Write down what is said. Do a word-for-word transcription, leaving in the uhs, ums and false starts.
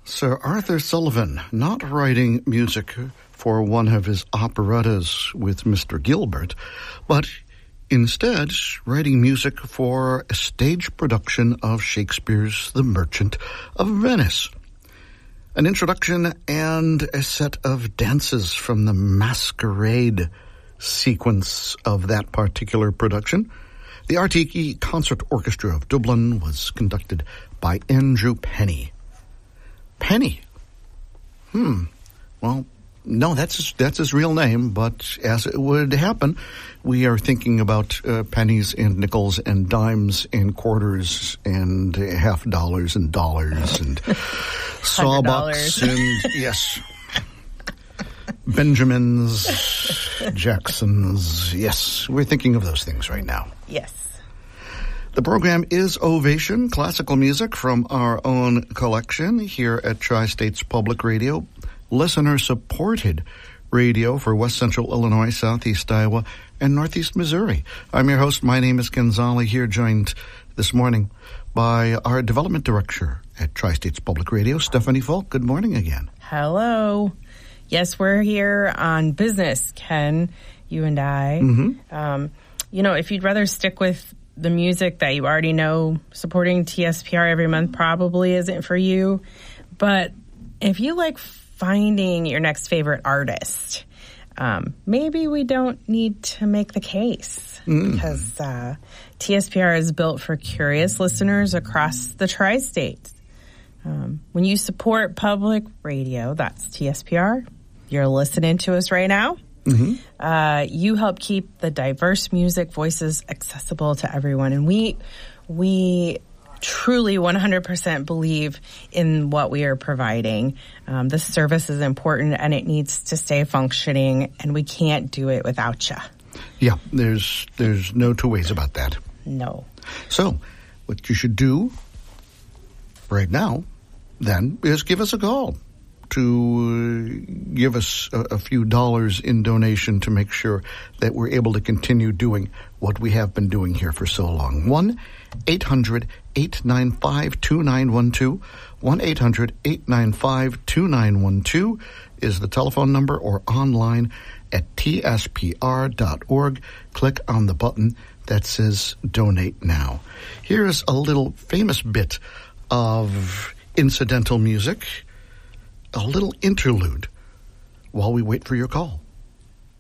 Sir Arthur Sullivan, not writing music for one of his operettas with Mister Gilbert, but instead writing music for a stage production of Shakespeare's The Merchant of Venice. An introduction and a set of dances from the masquerade sequence of that particular production. The R T E Concert Orchestra of Dublin was conducted by Andrew Penny. Penny? Hmm. Well, no, that's his, that's his real name, but as it would happen, we are thinking about uh, pennies and nickels and dimes and quarters and half dollars and dollars and sawbucks and, yes, Benjamins, Jacksons. Yes, we're thinking of those things right now. Yes. The program is Ovation, classical music from our own collection here at Tri-States Public Radio, listener-supported radio for West Central Illinois, Southeast Iowa, and Northeast Missouri. I'm your host. My name is Ken Zolli, here joined this morning by our development director at Tri-States Public Radio, Stephanie Falk. Good morning again. Hello. Yes, we're here on business, Ken, you and I. Mm-hmm. Um, you know, if you'd rather stick with the music that you already know, supporting T S P R every month probably isn't for you. But if you like finding your next favorite artist, um, maybe we don't need to make the case. Mm. Because uh, T S P R is built for curious listeners across the tri-states. Um, when you support public radio, that's T S P R, you're listening to us right now. Mm-hmm. Uh, you help keep the diverse music voices accessible to everyone. And we, we truly one hundred percent believe in what we are providing. Um, this service is important and it needs to stay functioning, and we can't do it without you. Yeah, there's, there's no two ways about that. No. So, what you should do right now, then, is give us a call to give us a, a few dollars in donation to make sure that we're able to continue doing what we have been doing here for so long. one eight hundred eight nine five two nine one two. one eight hundred eight nine five two nine one two is the telephone number, or online at T S P R dot org. Click on the button that says Donate Now. Here's a little famous bit of incidental music, a little interlude while we wait for your call.